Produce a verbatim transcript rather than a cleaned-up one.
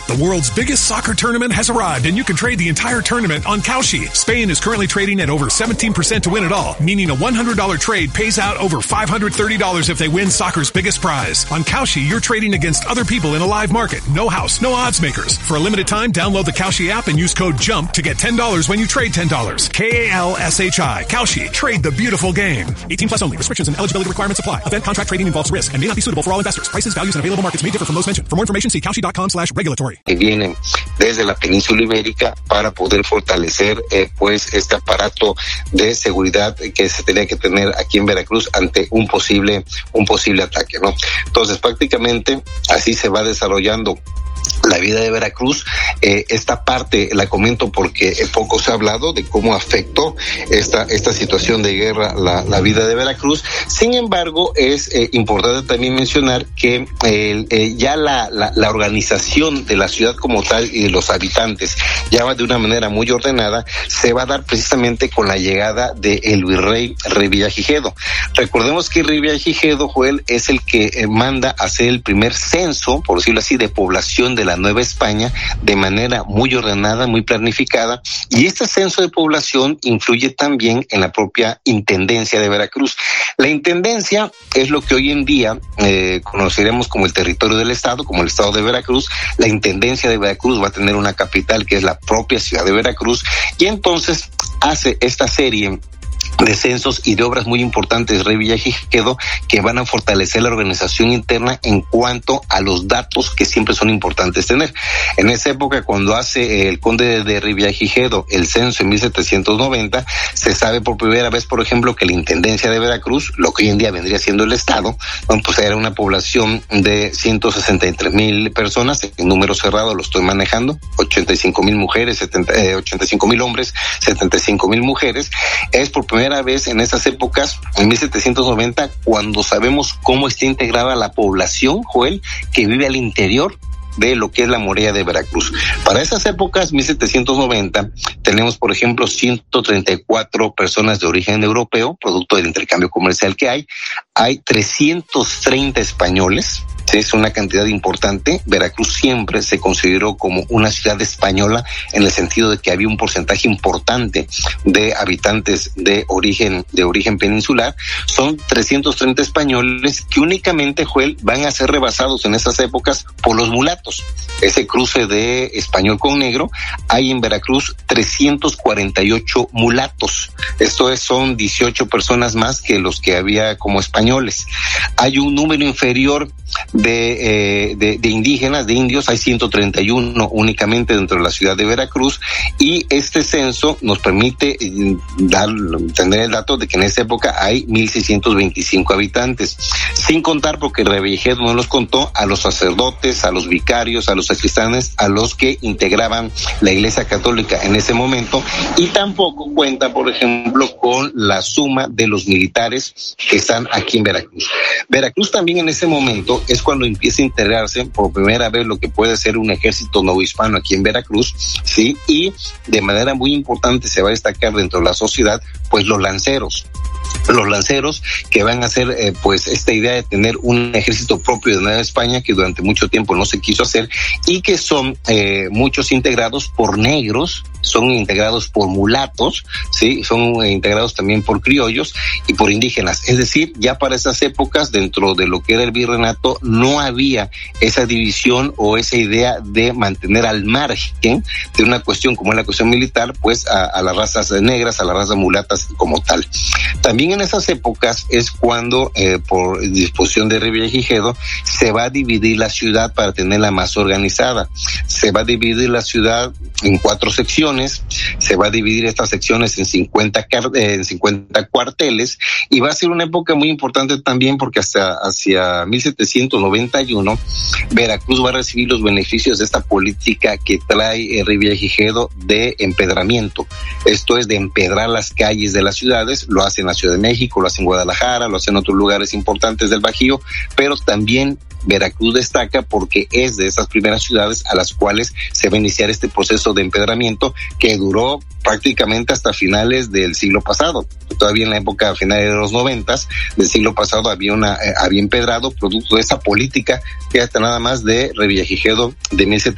The world's biggest soccer tournament has arrived, and you can trade the entire tournament on Kalshi. Spain is currently trading at over seventeen percent to win it all, meaning a one hundred dollars trade pays out over five hundred thirty dollars if they win soccer's biggest prize. On Kalshi, you're trading against other people in a live market. No house, no odds makers. For a limited time, download the Kalshi app and use code JUMP to get ten dollars when you trade ten dollars. K A L S H I. Kalshi. Trade the beautiful game. eighteen plus only. Restrictions and eligibility requirements apply. Event contract trading involves risk and may not be suitable for all investors. Prices, values, and available markets may differ from those mentioned. For more information, see kalshi.com slash regulatory. Que vienen desde la península ibérica para poder fortalecer eh, pues este aparato de seguridad que se tenía que tener aquí en Veracruz ante un posible un posible ataque, ¿no? Entonces prácticamente así se va desarrollando la vida de Veracruz. Eh, esta parte la comento porque eh, poco se ha hablado de cómo afectó esta esta situación de guerra la, la vida de Veracruz. Sin embargo, es eh, importante también mencionar que eh, eh, ya la, la, la organización de la ciudad como tal y de los habitantes ya va de una manera muy ordenada, se va a dar precisamente con la llegada de el virrey Revillagigedo. Recordemos que Revillagigedo, Joel, es el que eh, manda a hacer el primer censo, por decirlo así, de población de la Nueva España de manera muy ordenada, muy planificada, y este censo de población influye también en la propia Intendencia de Veracruz. La Intendencia es lo que hoy en día eh, conoceremos como el territorio del Estado, como el Estado de Veracruz. La Intendencia de Veracruz va a tener una capital que es la propia ciudad de Veracruz, y entonces hace esta serie de censos y de obras muy importantes Revillagigedo que van a fortalecer la organización interna en cuanto a los datos que siempre son importantes tener. En esa época, cuando hace el conde de Revillagigedo el censo en mil setecientos noventa, se sabe por primera vez, por ejemplo, que la Intendencia de Veracruz, lo que hoy en día vendría siendo el Estado, bueno, pues era una población de ciento sesenta y tres mil personas, en número cerrado lo estoy manejando, ochenta y cinco mil mujeres, setenta, eh, ochenta y cinco mil hombres, setenta y cinco mil mujeres. Es por primera vez en esas épocas, en mil setecientos noventa, cuando sabemos cómo está integrada la población, Joel, que vive al interior de lo que es la muralla de Veracruz. Para esas épocas, mil setecientos noventa, tenemos, por ejemplo, ciento treinta y cuatro personas de origen europeo, producto del intercambio comercial que hay. Hay trescientos treinta españoles. Sí, es una cantidad importante. Veracruz siempre se consideró como una ciudad española en el sentido de que había un porcentaje importante de habitantes de origen de origen peninsular. Son trescientos treinta españoles que únicamente, Joel, van a ser rebasados en esas épocas por los mulatos. Ese cruce de español con negro. Hay en Veracruz trescientos cuarenta y ocho mulatos. Esto es, son dieciocho personas más que los que había como españoles. Hay un número inferior de, eh, de, de indígenas, de indios, hay ciento treinta y uno únicamente dentro de la ciudad de Veracruz, y este censo nos permite eh, dar, tener el dato de que en esa época hay mil seiscientos veinticinco habitantes, sin contar, porque Revillagigedo no los contó, a los sacerdotes, a los vicarios, a los sacristanes, a los que integraban la Iglesia Católica en ese momento, y tampoco cuenta, por ejemplo, con la suma de los militares que están aquí en Veracruz. Veracruz también en ese momento es cuando empieza a integrarse por primera vez lo que puede ser un ejército novohispano aquí en Veracruz, sí, y de manera muy importante se va a destacar dentro de la sociedad, pues los lanceros. Los lanceros que van a hacer eh, pues esta idea de tener un ejército propio de Nueva España que durante mucho tiempo no se quiso hacer, y que son eh, muchos integrados por negros, son integrados por mulatos, sí, son eh, integrados también por criollos y por indígenas. Es decir, ya para esas épocas, dentro de lo que era el virreinato, no había esa división o esa idea de mantener al margen de una cuestión como es la cuestión militar, pues a, a las razas negras, a las razas mulatas como tal. También en esas épocas es cuando, eh, por disposición de Revillagigedo, se va a dividir la ciudad para tenerla más organizada. Se va a dividir la ciudad en cuatro secciones, se va a dividir estas secciones en cincuenta, eh, en cincuenta cuarteles, y va a ser una época muy importante también porque hasta hacia mil setecientos noventa y uno Veracruz va a recibir los beneficios de esta política que trae eh, Revillagigedo de empedramiento. Esto es de empedrar las calles de las ciudades. Lo hace en la Ciudad de México, lo hace en Guadalajara, lo hace en otros lugares importantes del Bajío, pero también Veracruz destaca porque es de esas primeras ciudades a las cuales se va a iniciar este proceso de empedramiento que duró prácticamente hasta finales del siglo pasado. Todavía en la época finales de los noventas del siglo pasado había una eh, había empedrado producto de esa política que hasta nada más de Revillagigedo de mil setecientos